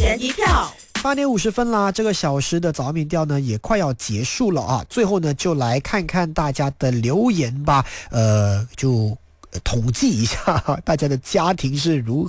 人一票。 8点50分啦，这个小时的早安民调呢也快要结束了啊。最后呢，就来看看大家的留言吧。就统计一下大家的家庭是如